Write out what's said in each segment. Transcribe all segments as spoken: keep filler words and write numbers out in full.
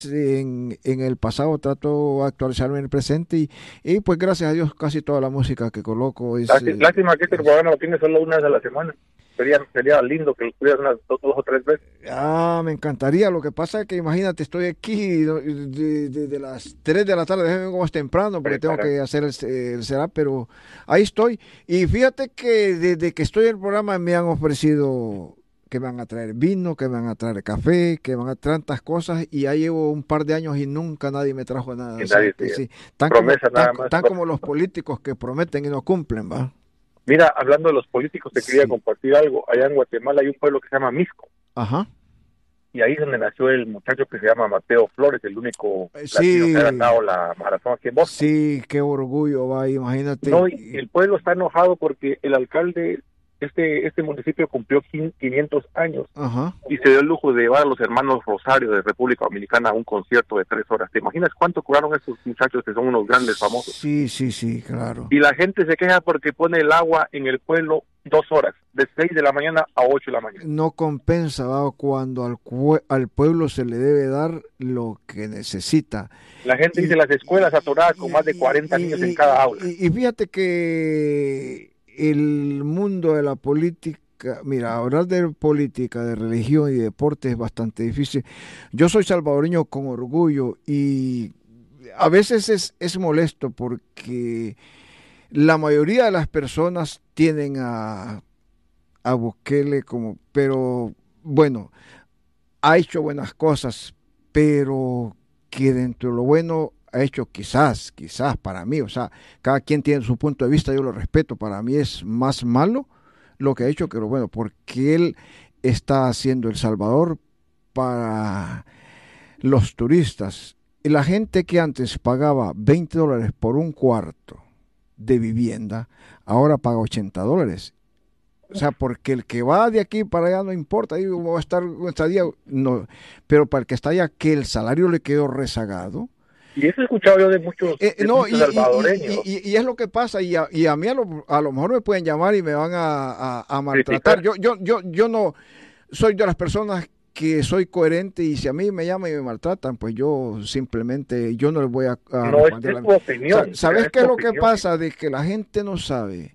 en, en el pasado, trato de actualizarme en el presente y, y pues gracias a Dios casi toda la música que coloco es, Lásti- eh, Lástima que este es- programa lo tiene solo una vez a la semana. Sería, sería lindo que lo tuvieras unas dos, dos o tres veces. ah, me encantaría. Lo que pasa es que imagínate, estoy aquí ¿no? de, de- de las tres de la tarde, déjame vengo más temprano porque tengo Preparar. que hacer el, el setup, pero ahí estoy. Y fíjate que desde que estoy en el programa me han ofrecido que me van a traer vino, que me van a traer café, que me van a traer tantas cosas y ya llevo un par de años y nunca nadie me trajo nada. Y O sea nadie que sigue. sí, tan como, Promesa tan, nada más. tan como los políticos que prometen y no cumplen, ¿va? Mira, hablando de los políticos, te quería Sí, compartir algo. Allá en Guatemala hay un pueblo que se llama Misco. ajá. Y ahí es donde nació el muchacho que se llama Mateo Flores, el único Eh, latino que ha Sí, ganado la maratón aquí en Boston. sí, qué orgullo, va, imagínate. No, y el pueblo está enojado porque el alcalde, este este municipio cumplió quin- quinientos años Ajá. y se dio el lujo de llevar a los hermanos Rosario de República Dominicana a un concierto de tres horas. ¿Te imaginas cuánto cobraron estos muchachos que son unos grandes famosos? Sí, sí, sí, claro. Y la gente se queja porque pone el agua en el pueblo dos horas, de seis de la mañana a ocho de la mañana. No compensa, va, cuando al, cue- al pueblo se le debe dar lo que necesita. La gente dice Y, las escuelas atoradas con y, más de cuarenta y- niños en y- cada aula. y- y fíjate que el mundo de la política, mira, hablar de política, de religión y deporte es bastante difícil. Yo soy salvadoreño con orgullo y a veces es, es molesto porque la mayoría de las personas tienen a, a Bukele como, pero bueno, ha hecho buenas cosas, pero que dentro de lo bueno ha hecho quizás, quizás para mí, o sea, cada quien tiene su punto de vista, yo lo respeto, para mí es más malo lo que ha hecho que lo bueno, porque él está haciendo El Salvador para los turistas. Y la gente que antes pagaba veinte dólares por un cuarto de vivienda, ahora paga ochenta dólares. O sea, porque el que va de aquí para allá no importa, ahí va a estar un estadía, no, pero para el que está allá, que el salario le quedó rezagado. Y eso he escuchado yo de muchos, Eh, eh, de no, muchos y, y, y, salvadoreños y, y es lo que pasa, y a, y a mí a lo, a lo mejor me pueden llamar y me van a, a, a maltratar. criticar. Yo, yo, yo, yo no soy de las personas que soy coherente y si a mí me llaman y me maltratan, pues yo simplemente, yo no les voy a, a No es, responder. es La, tu Sa- opinión, ¿Sabes es qué tu es lo que opinión. pasa? De que la gente no sabe.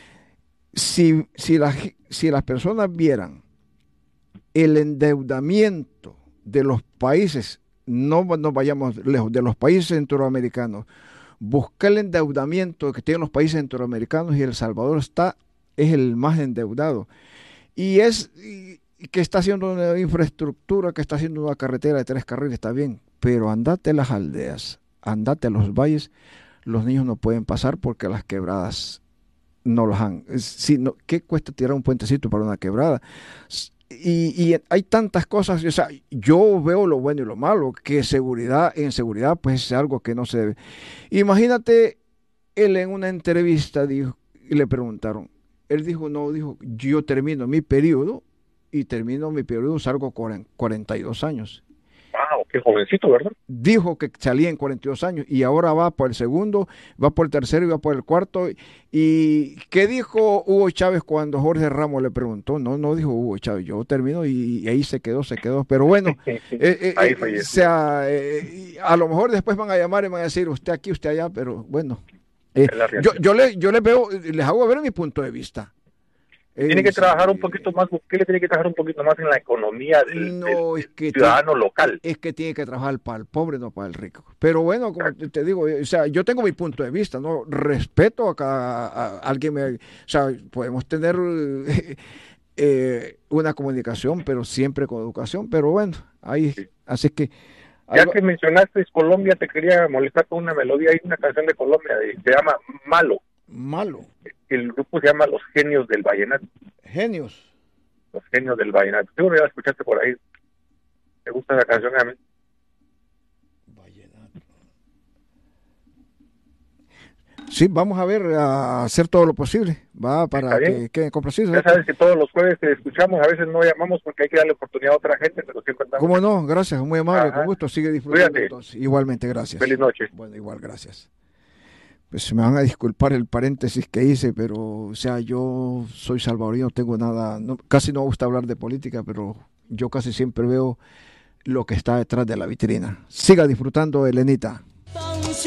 Si, si, la ge- si las personas vieran el endeudamiento de los países, no nos vayamos lejos, de los países centroamericanos, buscar el endeudamiento que tienen los países centroamericanos y El Salvador está, es el más endeudado. Y es y- y que está haciendo una infraestructura, que está haciendo una carretera de tres carriles, está bien, pero andate a las aldeas, andate a los valles, los niños no pueden pasar porque las quebradas no los han. es- Si no, ¿qué cuesta tirar un puentecito para una quebrada? S- Y, y hay tantas cosas, o sea, yo veo lo bueno y lo malo, que seguridad, en seguridad, pues es algo que no se debe. Imagínate, él en una entrevista dijo, y le preguntaron, él dijo, no, dijo, yo termino mi periodo y termino mi periodo, salgo con cuarenta y dos años. Wow, qué jovencito, ¿verdad? Dijo que salía en cuarenta y dos años y ahora va por el segundo, va por el tercero y va por el cuarto. ¿Y qué dijo Hugo Chávez cuando Jorge Ramos le preguntó? No, no dijo Hugo Chávez, yo termino y, y ahí se quedó, se quedó. Pero bueno, eh, eh, Ahí eh, o falleció. sea, eh, a lo mejor después van a llamar y van a decir usted aquí, usted allá, pero bueno. Eh, Es la yo, realidad. yo, le, yo les veo, les hago ver mi punto de vista. Tiene Eh, que trabajar un sí, poquito más, Bukele tiene que trabajar un poquito más en la economía del, del- no, es del que tiene, ciudadano local. es que tiene que trabajar para el pobre, no para el rico. Pero bueno, como te te digo, o sea, yo tengo mi punto de vista, ¿no? Respeto a, cada, a alguien, me, o sea, podemos tener eh, una comunicación, pero siempre con educación, pero bueno, ahí, Sí. así que Ya algo que mencionaste Colombia, te quería molestar con una melodía. Hay una canción de Colombia, de- se llama Malo. malo, El grupo se llama Los Genios del Vallenato. genios. Los Genios del Vallenato. Seguro ya la escuchaste por ahí. ¿Te gusta la canción a mí? Vallenato. Sí, vamos a ver, a hacer todo lo posible, va, Está para bien. que queden complacidos. Ya sabes que todos los jueves te escuchamos. A veces no llamamos porque hay que darle oportunidad a otra gente, pero siempre andamos. ¿Cómo no? Gracias, muy amable, con Ajá. gusto. Sigue disfrutando Cuídate. entonces. Igualmente, gracias. Feliz noche. Bueno, igual, gracias. Pues me van a disculpar el paréntesis que hice, pero, o sea, yo soy salvadoreño, no tengo nada, no, casi no me gusta hablar de política, pero yo casi siempre veo lo que está detrás de la vitrina. Siga disfrutando, Elenita.